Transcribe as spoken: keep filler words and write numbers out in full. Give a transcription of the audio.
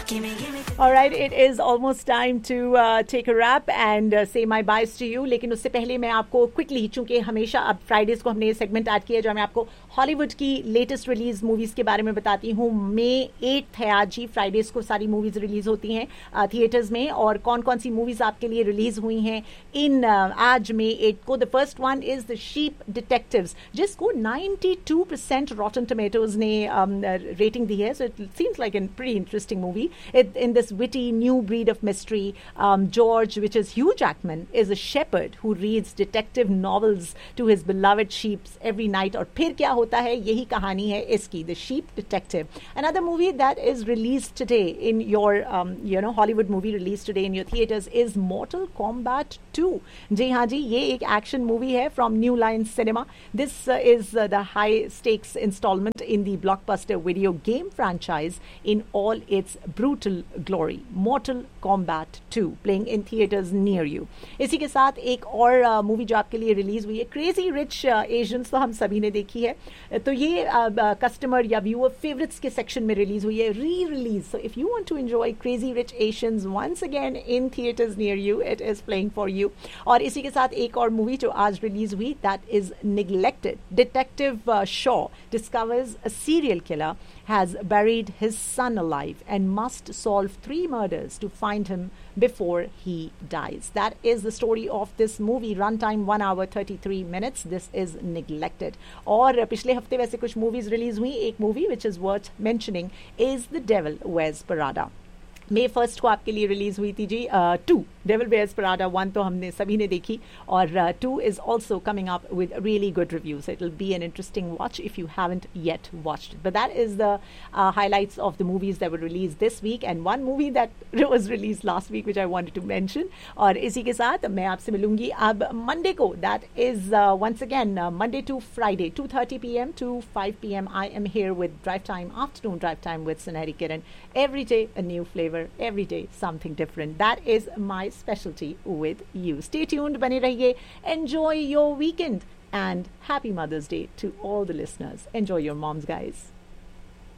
All right, it is almost time to uh, take a wrap and uh, say my byes to you. लेकिन उससे पहले मैं आपको quickly, चूंकि हमेशा अब फ्राइडेज को हमने सेगमेंट ऐड किया जो मैं आपको हॉलीवुड की लेटेस्ट रिलीज मूवीज के बारे में बताती हूँ. मई एट्थ है आज ही, फ्राइडेज को सारी मूवीज रिलीज होती हैं थिएटर्स में. और कौन कौन सी मूवीज आपके लिए रिलीज हुई हैं इन uh, आज मई एट्थ को. The first one is the sheep detectives, जिसको नाइंटी टू परसेंट रॉटन टोमेटोज ने रेटिंग दी है. So it seems like an pretty interesting movie. In this witty new breed of mystery, um, George, which is Hugh Jackman, is a shepherd who reads detective novels to his beloved sheep every night. और फिर क्या होता है, यही कहानी है इसकी, The Sheep Detective. Another movie that is released today in your, um, you know, Hollywood movie released today in your theaters is Mortal Kombat two. जी हाँ जी, ये एक action movie है from New Line Cinema. This uh, is uh, the high stakes installment in the blockbuster video game franchise in all its brutal glory. Mortal Kombat two playing in theaters near you. इसी के साथ एक और movie uh, जो आपके लिए release हुई है, क्रेजी रिच एशियंस, तो हम सभी ने देखी है. तो ये कस्टमर uh, या व्यूअर फेवरेट्स के सेक्शन में रिलीज हुई है, re release. So if you want to enjoy crazy rich Asians once again in theatres near you, it is playing for you. और इसी के साथ एक और मूवी जो आज रिलीज हुई, that is neglected. Detective Shaw discovers a serial killer has buried his son alive and must solve three murders to find him before he dies. That is the story of this movie. Runtime one hour thirty-three minutes. This is Neglected. और पिछले हफ्ते वैसे कुछ movies release हुई. एक movie which is worth mentioning is The Devil Wears Prada. May first को आपके लिए रिलीज हुई थी जी to, devil wears Prada. One तो हमने सभी ने देखी, और two is also coming up with really good reviews. It will be an interesting watch if you haven't yet watched. But that is the highlights of the movies that were release this week, and one movie that was release last week which I wanted to mention. और इसी के साथ मैं आपसे मिलूंगी अब Monday को. That is once again Monday to Friday, to thirty P M to five P M. I am here with drive time, afternoon drive time with सुनहरी किरण. Every day a new flavor, every day something different. That is my specialty with you. Stay tuned, bane rahiye. Enjoy your weekend and happy Mother's Day to all the listeners. Enjoy your moms, guys.